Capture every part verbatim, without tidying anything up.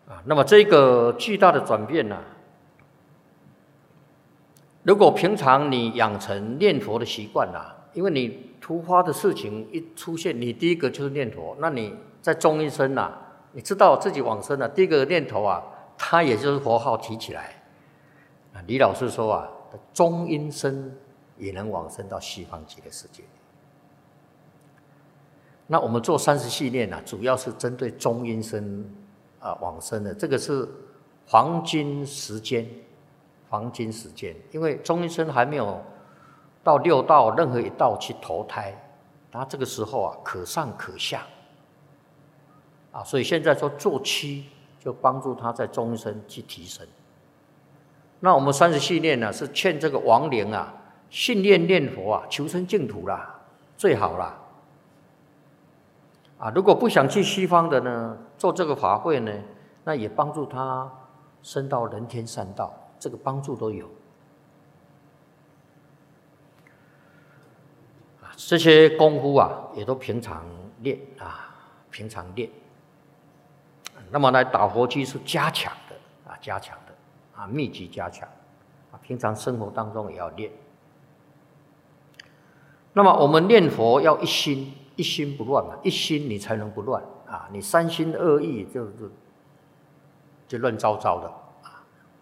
啊，那么这个巨大的转变呢、啊，如果平常你养成念佛的习惯啦，因为你突发的事情一出现，你第一个就是念佛，那你在中阴身呐，你知道自己往生了，第一个念头啊，它也就是佛号提起来。啊，李老师说啊，中阴身也能往生到西方极乐世界。那我们做三十系列呢，主要是针对中阴身啊往生的，这个是黄金时间，黄金时间，因为中阴身还没有到六道任何一道去投胎，他这个时候啊可上可下，啊，所以现在说做七就帮助他在中阴身去提升。那我们三十系列呢，是劝这个亡灵啊，信念念佛啊，求生净土啦，最好啦。啊，如果不想去西方的呢，做这个法会呢，那也帮助他升到人天善道，这个帮助都有。啊，这些功夫啊，也都平常练啊，平常练。那么来打佛机是加强的啊，加强的啊，密集加强啊，平常生活当中也要练。那么我们念佛要一心。一心不乱嘛，一心你才能不乱啊！你三心二意就就就乱糟糟的啊。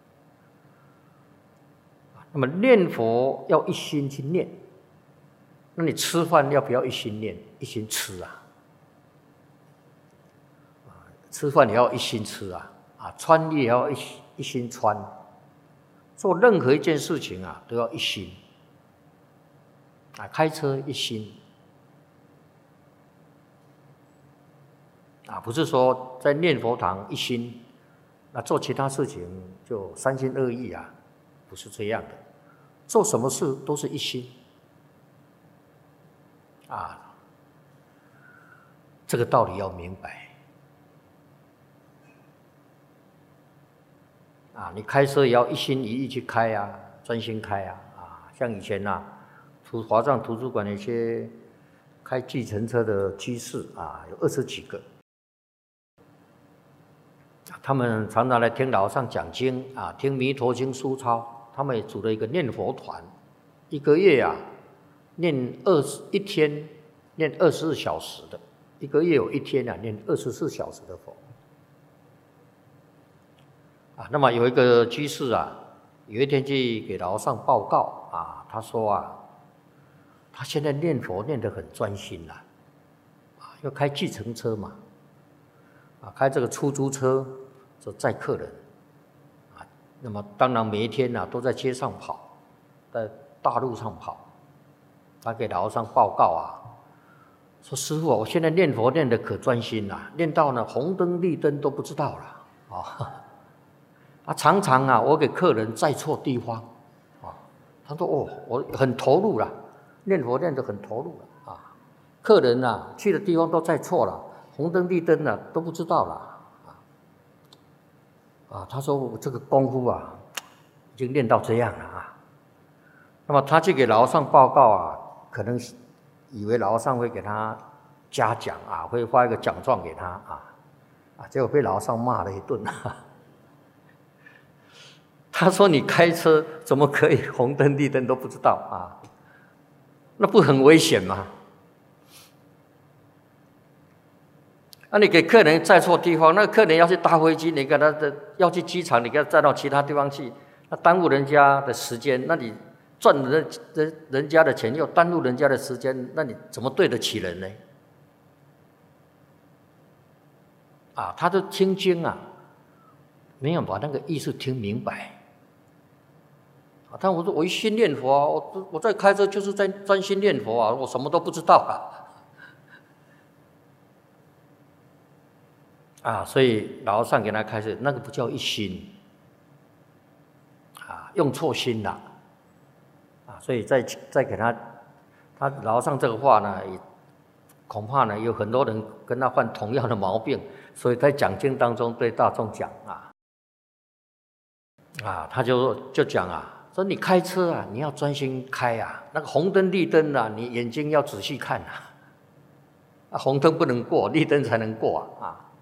那么念佛要一心去念，那你吃饭要不要一心念？一心吃啊！吃饭也要一心吃啊！啊，穿衣也要一一心穿，做任何一件事情啊都要一心啊！开车一心。啊，不是说在念佛堂一心，那做其他事情就三心二意啊，不是这样的。做什么事都是一心，啊，这个道理要明白。啊，你开车也要一心一意去开啊，专心开啊，啊，像以前呐，图华藏图书馆那些开计程车的居士啊，有二十几个。他们常常来听老和尚讲经啊，听弥陀经书抄，他们也组了一个念佛团，一个月啊念二十一天念二十四小时的，一个月有一天啊念二十四小时的佛啊。那么有一个居士啊，有一天去给老和尚报告啊，他说啊，他现在念佛念得很专心啦，啊，要开计程车嘛，啊，开这个出租车。就载客人，啊，那么当然每一天啊都在街上跑，在大路上跑。他给老和尚报告啊，说师父，我现在念佛念得可专心了，念到呢红灯绿灯都不知道了啊。啊，常常啊我给客人载错地方，啊，他说哦我很投入了，念佛念得很投入了啊，客人啊去的地方都载错了，红灯绿灯啊都不知道了。啊，他说我这个功夫啊，已经练到这样了啊。那么他去给老和尚报告啊，可能以为老和尚会给他嘉奖啊，会发一个奖状给他啊，啊，结果被老和尚骂了一顿啊。他说你开车怎么可以红灯绿灯都不知道啊？那不很危险吗？那、啊、你给客人载错地方，那客人要去搭飞机，你给他的要去机场，你给他载到其他地方去，那耽误人家的时间，那你赚人人人家的钱又耽误人家的时间，那你怎么对得起人呢？啊，他就听经啊，没有把那个意思听明白。啊，但我说我一心念佛啊，我我在开车就是在专心念佛啊，我什么都不知道啊。啊，所以老和尚给他开示，那个不叫一心，啊，用错心了，啊，所以再再给他，他老和尚这个话呢，也恐怕呢有很多人跟他犯同样的毛病，所以在讲经当中对大众讲啊，啊，他就就讲啊，说你开车啊，你要专心开啊，那个红灯绿灯啊，你眼睛要仔细看啊，啊，红灯不能过，绿灯才能过啊，啊。